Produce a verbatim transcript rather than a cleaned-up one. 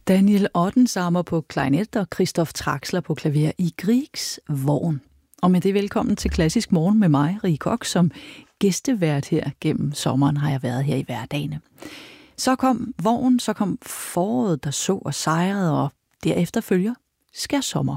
Daniel Ottensamer på klarinet og Christoph Traxler på klaver i Griegs Vogn. Og med det velkommen til Klassisk Morgen med mig, Rie Koch, som gæstevært her gennem sommeren har jeg været her i hverdagene. Så kom vogn, så kom foråret, der så og sejrede, og derefter følger skærsommer.